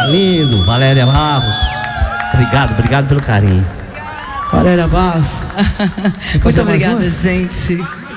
Lindo, Valéria Barros. Obrigado pelo carinho. Valéria Barros. Muito obrigada, gente.